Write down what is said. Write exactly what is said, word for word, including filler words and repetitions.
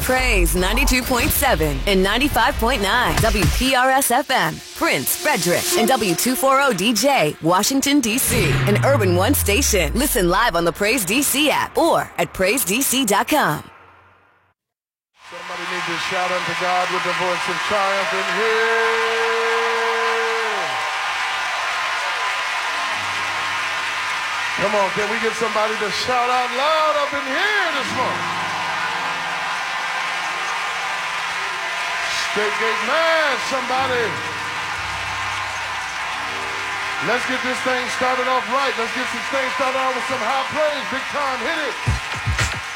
Praise ninety-two point seven and ninety-five point nine W P R S F M, Prince, Frederick, and W two forty D J, Washington, D C, an Urban One station. Listen live on the Praise D C app or at praise d c dot com. Somebody needs to shout unto God with the voice of triumph in here. Come on, can we get somebody to shout out loud up in here this morning? Straight Gate Man, somebody. Let's get this thing started off right. Let's get this thing started off with some high praise. Big time, hit it.